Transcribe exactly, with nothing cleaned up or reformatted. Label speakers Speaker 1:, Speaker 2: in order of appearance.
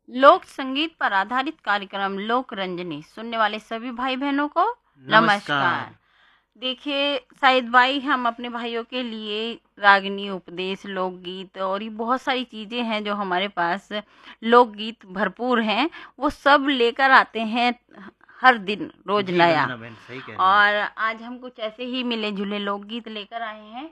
Speaker 1: लोक संगीत पर आधारित कार्यक्रम लोक रंजनी सुनने वाले सभी भाई बहनों को नमस्कार।
Speaker 2: नमस्कार।
Speaker 1: देखिए शाहिद भाई, हम अपने भाइयों के लिए रागनी, उपदेश, लोकगीत और ये बहुत सारी चीज़ें हैं जो हमारे पास लोकगीत भरपूर हैं, वो सब लेकर आते हैं हर दिन रोज
Speaker 2: जी
Speaker 1: नया।
Speaker 2: वंदना बहन, सही कह रही हैं।
Speaker 1: और आज हम कुछ ऐसे ही मिले जुले लोकगीत लेकर आए हैं